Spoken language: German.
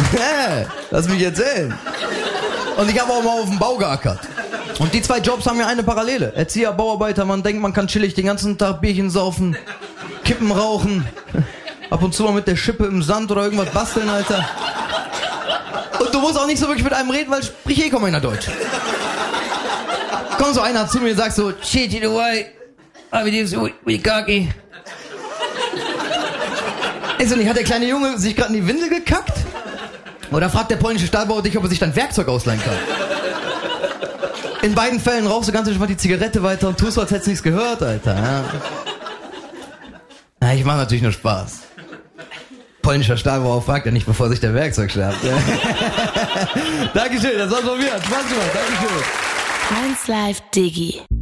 Lass mich erzählen. Und ich habe auch mal auf dem Bau geackert. Und die 2 Jobs haben ja eine Parallele. Erzieher, Bauarbeiter, man denkt, man kann chillig den ganzen Tag Bierchen saufen, Kippen rauchen, ab und zu mal mit der Schippe im Sand oder irgendwas basteln, Alter. Und du musst auch nicht so wirklich mit einem reden, weil sprich kaum einer Deutsch. Kommt so einer zu mir und sagt so, shit, you know why? Wie kaki. Also nicht, hat der kleine Junge sich gerade in die Windel gekackt? Oder fragt der polnische Stahlbauer dich, ob er sich dann Werkzeug ausleihen kann? In beiden Fällen rauchst du ganz einfach die Zigarette weiter und tust so, als hättest du nichts gehört, Alter. Ja. Na, ich mach natürlich nur Spaß. Polnischer Stahlbauer fragt ja nicht, bevor sich der Werkzeug schnappt. Dankeschön, das war's von mir. Spaß gemacht, Dankeschön. 1Live Diggi.